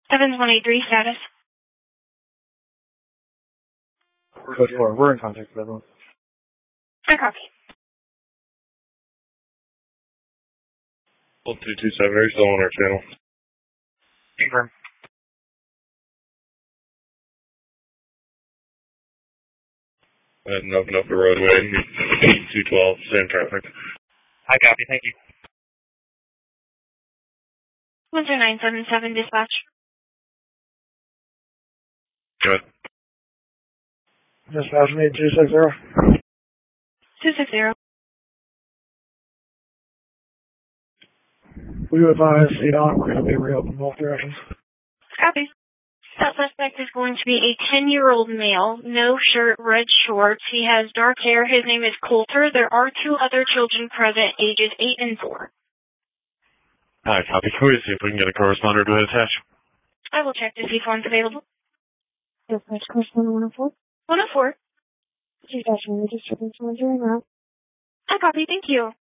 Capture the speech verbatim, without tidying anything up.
seven one eight three status. Code four, we're in contact with everyone. I copy. one two two seven, are you still on our channel? Confirm. Go ahead and open up the roadway. two twelve, same traffic. I copy, thank you. one two nine seven seven dispatch. Go ahead. Dispatch me two six zero. two six zero. We would advise C D O T, we're going to be reopened both directions. Copy. That suspect is going to be a ten-year-old male, no shirt, red shorts. He has dark hair. His name is Coulter. There are two other children present, ages eight and four. Hi, copy. Can we see if we can get a correspondent to attach? I will check to see if one's available. Dispatch correspondent one oh four. one oh four. Dispatch me, disturbance one zero. I copy. Thank you.